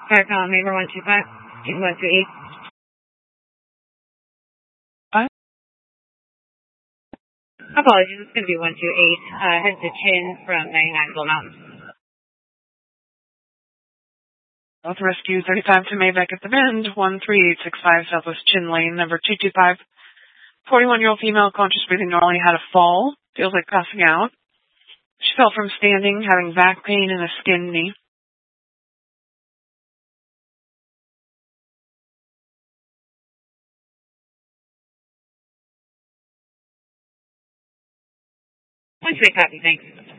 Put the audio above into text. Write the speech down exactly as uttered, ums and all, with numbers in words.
Fire column neighbor one two five, one two eight. What? Apologies, it's going to be one two eight. Uh, head to Chin from ninety-nine Bull Mountain. South Rescue thirty-five to Maybach at the Bend, one three eight six five Southwest Chin Lane, number two two five. forty-one-year-old female, conscious breathing normally, had a fall. Feels like passing out. She fell from standing, having back pain and a skinned knee. One three copy, thanks.